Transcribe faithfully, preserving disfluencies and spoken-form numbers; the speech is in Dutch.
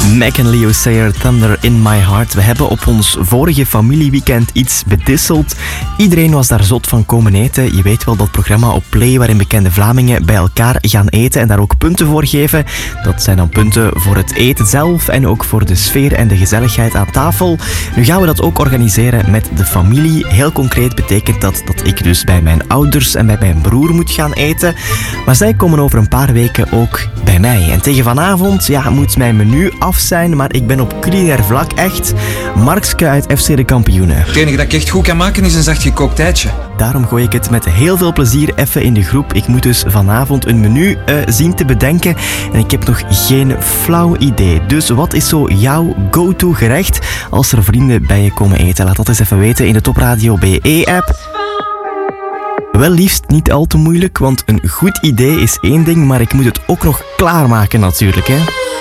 Mac en Leo Sayer, Thunder in My Heart. We hebben op ons vorige familieweekend iets bedisseld. Iedereen was daar zot van komen eten. Je weet wel, dat programma op Play waarin bekende Vlamingen bij elkaar gaan eten en daar ook punten voor geven. Dat zijn dan punten voor het eten zelf en ook voor de sfeer en de gezelligheid aan tafel. Nu gaan we dat ook organiseren met de familie. Heel concreet betekent dat dat ik dus bij mijn ouders en bij mijn broer moet gaan eten. Maar zij komen over een paar weken ook bij mij. En tegen vanavond ja, moet mijn menu af zijn, maar ik ben op culinair vlak echt Markske uit F C De Kampioenen. Het enige dat ik echt goed kan maken is een zacht gekookt eitje. Daarom gooi ik het met heel veel plezier even in de groep. Ik moet dus vanavond een menu uh, zien te bedenken en ik heb nog geen flauw idee. Dus wat is zo jouw go-to gerecht als er vrienden bij je komen eten? Laat dat eens even weten in de Top Radio B E-app. Wel liefst niet al te moeilijk, want een goed idee is één ding, maar ik moet het ook nog klaarmaken natuurlijk, hè.